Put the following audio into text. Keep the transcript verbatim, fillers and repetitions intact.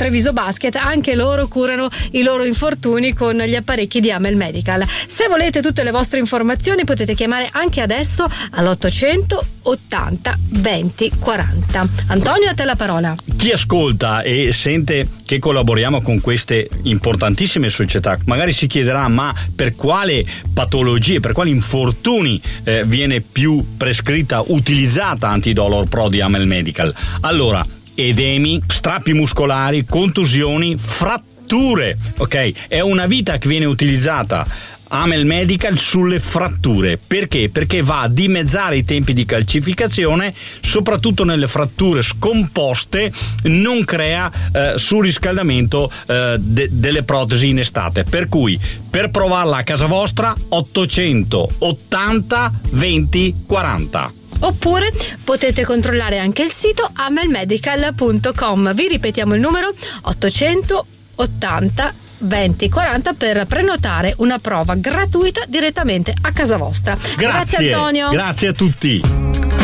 Treviso Basket, anche loro curano i loro infortuni con gli apparecchi di Amel Medical. Se volete tutte le vostre informazioni potete chiamare anche adesso all'ottocento ottanta venti quaranta. Antonio, a te la parola. Chi ascolta e sente che collaboriamo con queste importantissime società magari si chiederà: ma per quale patologie, per quali infortuni eh, viene più prescritta, utilizzata Antidolor Pro di Amel Medical? Allora, edemi, strappi muscolari, contusioni, fratture, ok? È una vita che viene utilizzata Amel Medical sulle fratture. Perché? Perché va a dimezzare i tempi di calcificazione, soprattutto nelle fratture scomposte, non crea eh, surriscaldamento eh, de- delle protesi in estate. Per cui, per provarla a casa vostra, ottocento ottanta venti quaranta. Oppure potete controllare anche il sito amel medical punto com. Vi ripetiamo il numero: ottocento ottanta venti quaranta per prenotare una prova gratuita direttamente a casa vostra. Grazie, Grazie Antonio. Grazie a tutti.